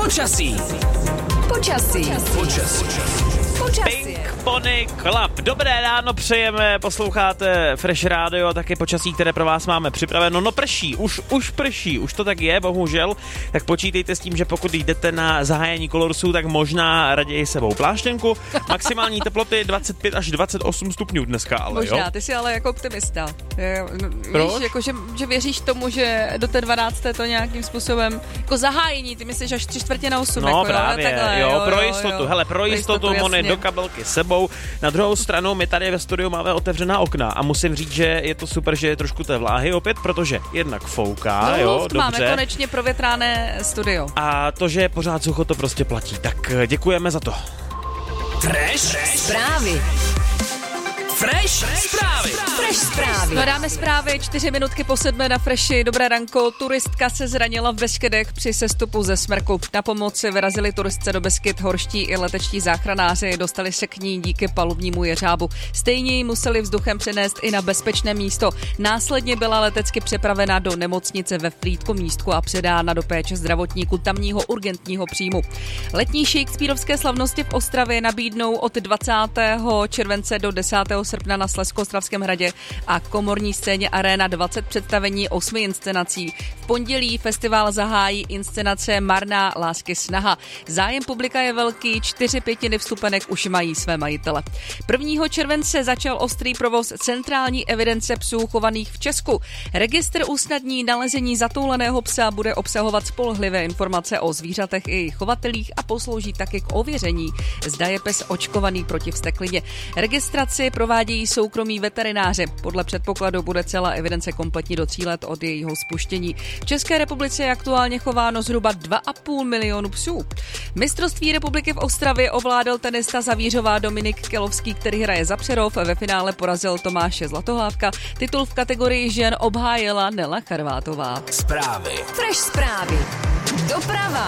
Počasí. Pink Pony Club. Dobré ráno přejeme, posloucháte Fresh Radio, taky počasí, které pro vás máme připraveno. No prší, už prší, už to tak je, bohužel. Tak počítejte s tím, že pokud jdete na zahájení Colorsů, tak možná raději sebou pláštěnku. Maximální teploty 25 až 28 stupňů dneska, ale možná, jo. Ty jsi ale jako optimista. Proč? Víš, jako, že věříš tomu, že do té 12. to nějakým způsobem, jako zahájení, ty myslíš až 3/4 No jako, právě, takhle, jo, pro jistotu, hele, pro jistotu Mony jasně. do kabelky sebou. Na druhou stranu, my tady ve studiu máme otevřená okna a musím říct, že je to super, že je trošku té vláhy opět, protože jednak fouká, no, jo, dobře. Máme konečně provětráné studio. A to, že je pořád sucho, to prostě platí. Tak děkujeme za to. Fresh zprávy. No dáme zprávy 4 minutky po 7 na Freshi. Dobré ranko. Turistka se zranila v Beskydech při sestupu ze Smrku. Na pomoc vyrazili turistce do Beskyd horští i letečtí záchranáři. Dostali se k ní díky palubnímu jeřábu. Stejně ji museli vzduchem přenést i na bezpečné místo. Následně byla letecky přepravena do nemocnice ve Frýdku-Místku a předána do péče zdravotníků tamního urgentního příjmu. Letní Shakespearovské slavnosti v Ostravě nabídnou od 20. července do 10. srpna na Slezsko-Ostravském hradě a komorní scéně Arena 20 představení 8 inscenací. V pondělí festival zahájí inscenace Marná lásky snaha. Zájem publika je velký, 4/5 vstupenek už mají své majitele. 1. července začal ostrý provoz centrální evidence psů chovaných v Česku. Registr usnadní nalezení zatouleného psa, bude obsahovat spolehlivé informace o zvířatech i jejich chovatelích a poslouží taky k ověření, zda je pes očkovaný proti vzteklině. Registraci provádějí soukromí veterináři. Podle předpokladu bude celá evidence kompletní do 3 let od jejího spuštění. V České republice je aktuálně chováno zhruba 2,5 milionu psů. Mistrovství republiky v Ostravě ovládl tenista z Havířova Dominik Kelovský, který hraje za Přerov. Ve finále porazil Tomáše Zlatohlávka. Titul v kategorii žen obhájila Nela Charvátová. Fresh zprávy. Doprava.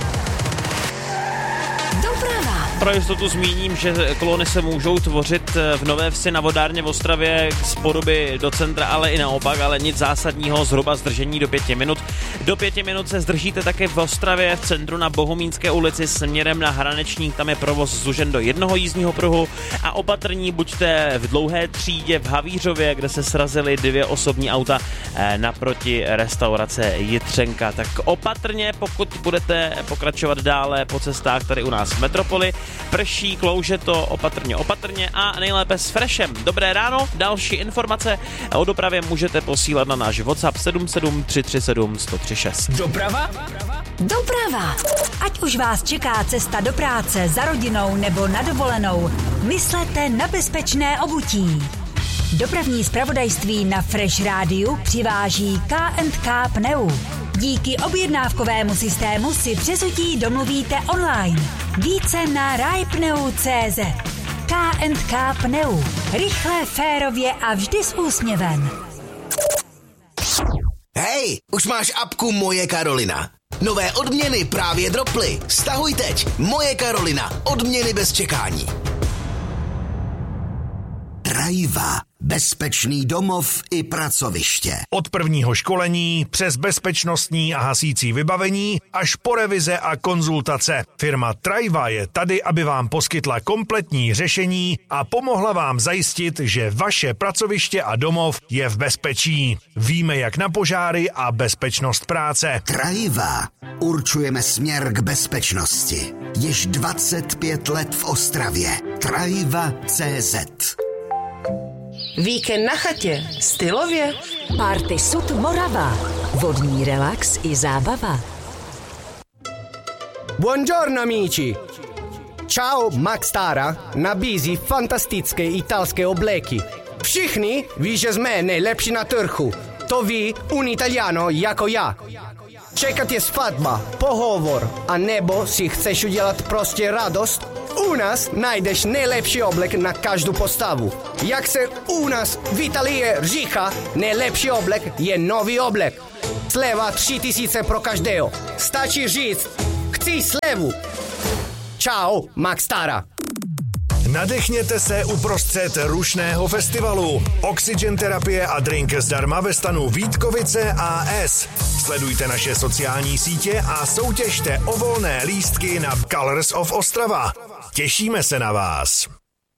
Pro jistotu zmíním, že kolony se můžou tvořit v Nové Vsi na Vodárně v Ostravě z Poruby do centra, ale i naopak, ale nic zásadního, zhruba zdržení do 5 minut. Do 5 minut se zdržíte také v Ostravě v centru na Bohumínské ulici směrem na Hranečník, tam je provoz zužen do jednoho jízdního pruhu a opatrní buďte v Dlouhé třídě v Havířově, kde se srazily 2 osobní auta naproti restaurace Jitřenka. Tak opatrně, pokud budete pokračovat dále po cestách tady u nás v metropoli. Prší, klouže to opatrně a nejlépe s Freshem. Dobré ráno, další informace o dopravě můžete posílat na náš WhatsApp 77 337 1036. Doprava. Ať už vás čeká cesta do práce, za rodinou nebo na dovolenou, myslete na bezpečné obutí. Dopravní zpravodajství na Fresh Rádiu přiváží K&K Pneu. Díky objednávkovému systému si přezutí domluvíte online. Více na rajpneu.cz. K&K Pneu. Rychle, férově a vždy s úsměvem. Hej, už máš apku Moje Karolina. Nové odměny právě droply. Stahuj teď. Moje Karolina. Odměny bez čekání. Trajva. Bezpečný domov i pracoviště. Od prvního školení přes bezpečnostní a hasící vybavení až po revize a konzultace. Firma Trajva je tady, aby vám poskytla kompletní řešení a pomohla vám zajistit, že vaše pracoviště a domov je v bezpečí. Víme jak na požáry a bezpečnost práce. Trajva. Určujeme směr k bezpečnosti. Již 25 let v Ostravě. Trajva.cz. Víkend na chatě, stylově. Party Sud Morava. Vodní relax i zábava. Buongiorno amici! Ciao Max Tara nabízí fantastické italské obleky. Všichni ví, že jsme nejlepší na trhu. To ví un Italiano jako já. Čeká tě svatba, pohovor, a nebo si chceš udělat prostě radost? U nás najdeš nejlepší oblek na každou postavu. Jak se u nás v Italii říká, nejlepší oblek je nový oblek. Sleva 3000 pro každého. Stačí říct, chci slevu. Ciao, Max Tara. Nadechněte se uprostřed rušného festivalu. Oxygen terapie a drink zdarma ve stanu Vítkovice AS. Sledujte naše sociální sítě a soutěžte o volné lístky na Colors of Ostrava. Těšíme se na vás.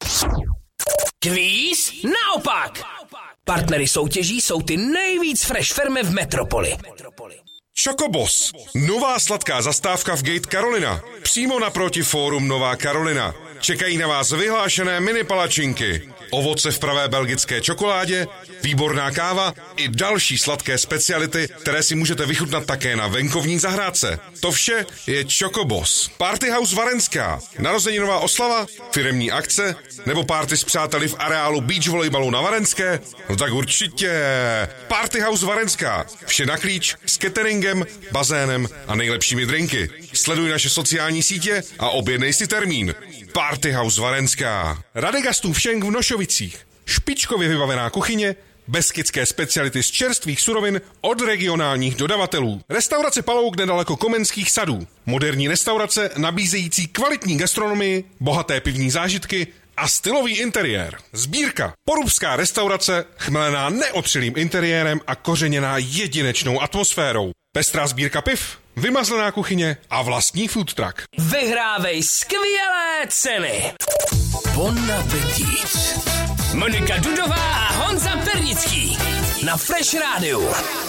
Kvíz naopak! Partnery soutěží jsou ty nejvíc fresh firmy v metropoli. Chocobos. Nová sladká zastávka v Gate Carolina. Přímo naproti fórum Nová Carolina. Čekají na vás vyhlášené mini palačinky, ovoce v pravé belgické čokoládě, výborná káva i další sladké speciality, které si můžete vychutnat také na venkovní zahrádce. To vše je Chocobos. Party House Varenská, narozeninová oslava, firemní akce nebo party s přáteli v areálu beach volejbalu na Varenské? No tak určitě. Party House Varenská. Vše na klíč s cateringem, bazénem a nejlepšími drinky. Sleduj naše sociální sítě a objednej si termín. Party House Varenská. Radegastův Všenk v Nošovicích. Špičkově vybavená kuchyně, beskydské speciality z čerstvých surovin od regionálních dodavatelů. Restaurace Palouk nedaleko Komenských sadů. Moderní restaurace nabízející kvalitní gastronomii, bohaté pivní zážitky a stylový interiér. Sbírka. Porubská restaurace, chmelená neotřelým interiérem a kořeněná jedinečnou atmosférou. Pestrá sbírka piv, vymazlená kuchyně a vlastní food truck. Vyhrávej skvělé ceny. Bon appetit. Monika Dudová a Honza Pernický na Fresh Rádiu.